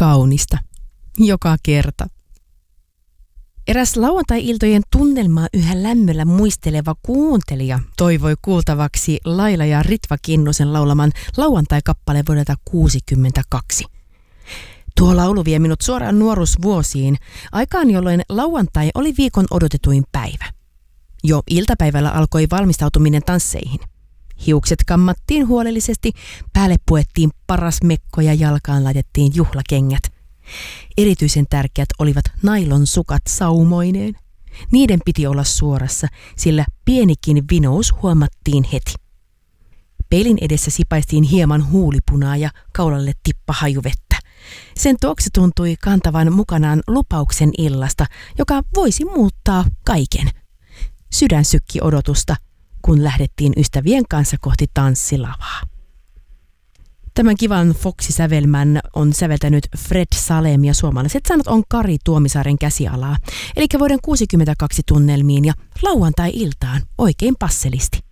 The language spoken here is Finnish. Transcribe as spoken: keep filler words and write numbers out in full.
kaunista. Joka kerta. Eräs lauantai-iltojen tunnelmaa yhä lämmöllä muisteleva kuuntelija toivoi kuultavaksi Laila ja Ritva Kinnusen laulaman lauantai-kappaleen vuodelta kuusikymmentäkaksi. Tuo laulu vie minut suoraan nuoruusvuosiin, aikaan jolloin lauantai oli viikon odotetuin päivä. Jo iltapäivällä alkoi valmistautuminen tansseihin. Hiukset kammattiin huolellisesti, päälle puettiin paras mekko ja jalkaan laitettiin juhlakengät. Erityisen tärkeät olivat nailon sukat saumoineen. Niiden piti olla suorassa, sillä pienikin vinous huomattiin heti. Peilin edessä sipaistiin hieman huulipunaa ja kaulalle tippa hajuvettä. Sen tuoksu tuntui kantavan mukanaan lupauksen illasta, joka voisi muuttaa kaiken. Sydän sykki odotusta, kun lähdettiin ystävien kanssa kohti tanssilavaa. Tämän kivan Foxy-sävelmän on säveltänyt Fred Salem ja suomalaiset sanat on Kari Tuomisaaren käsialaa, eli vuoden kuusikymmentäkaksi tunnelmiin ja lauantai-iltaan oikein passelisti.